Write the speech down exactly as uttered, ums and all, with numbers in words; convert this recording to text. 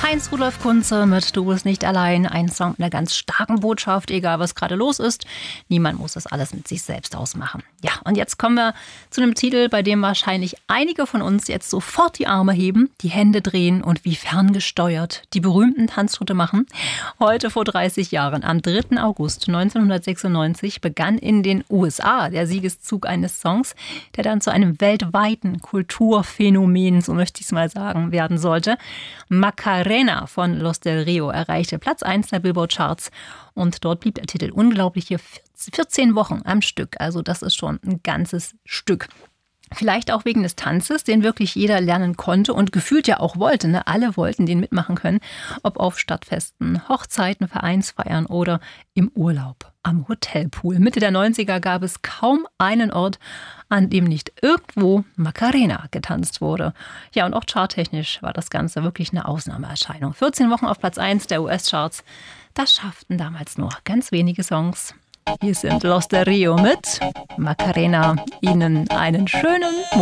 Heinz Rudolf Kunze mit Du bist nicht allein. Ein Song mit einer ganz starken Botschaft, egal was gerade los ist. Niemand muss das alles mit sich selbst ausmachen. Ja, und jetzt kommen wir zu einem Titel, bei dem wahrscheinlich einige von uns jetzt sofort die Arme heben, die Hände drehen und wie ferngesteuert die berühmten Tanzschritte machen. Heute vor dreißig Jahren, am dritten August neunzehnhundertsechsundneunzig, begann in den U S A der Siegeszug eines Songs, der dann zu einem weltweiten Kulturphänomen, so möchte ich es mal sagen, werden sollte. Macarena von Los del Rio erreichte Platz eins der Billboard-Charts und dort blieb der Titel unglaubliche vierzehn Wochen am Stück. Also das ist schon ein ganzes Stück. Vielleicht auch wegen des Tanzes, den wirklich jeder lernen konnte und gefühlt ja auch wollte. Ne? Alle wollten den mitmachen können, ob auf Stadtfesten, Hochzeiten, Vereinsfeiern oder im Urlaub am Hotelpool. Mitte der neunziger gab es kaum einen Ort, an dem nicht irgendwo Macarena getanzt wurde. Ja, und auch charttechnisch war das Ganze wirklich eine Ausnahmeerscheinung. vierzehn Wochen auf Platz eins der U S-Charts, das schafften damals nur ganz wenige Songs. Hier sind Los del Rio mit Macarena. Ihnen einen schönen Monat.